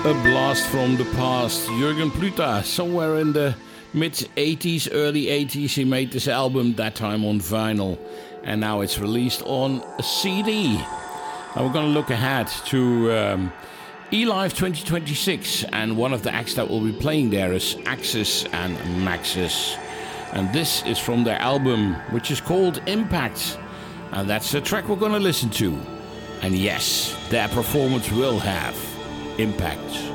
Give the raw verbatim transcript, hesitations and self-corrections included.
A blast from the past. Jürgen Plüter, somewhere in the mid eighties, early eighties, he made this album, that time on vinyl. And now it's released on a C D. Now we're going to look ahead to um, eLive twenty twenty-six. And one of the acts that will be playing there is Axis and Maxis. And this is from their album, which is called Impact. And that's the track we're going to listen to. And yes, their performance will have impact.